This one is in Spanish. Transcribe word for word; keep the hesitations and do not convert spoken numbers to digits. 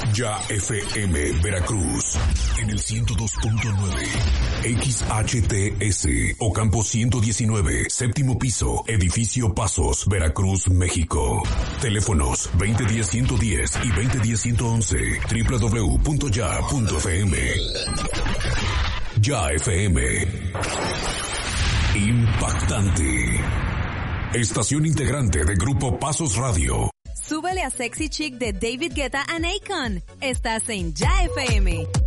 Ya F M Veracruz en el ciento dos punto nueve, X H T S Ocampo ciento diecinueve, séptimo piso, edificio Pasos, Veracruz, México. Teléfonos veinte diez ciento diez y veinte diez ciento once, doble u doble u doble u punto ya punto f m. Ya F M. Impactante. Estación integrante de Grupo Pasos Radio. Súbele a Sexy Chick de David Guetta and Akon. Estás en Ya F M.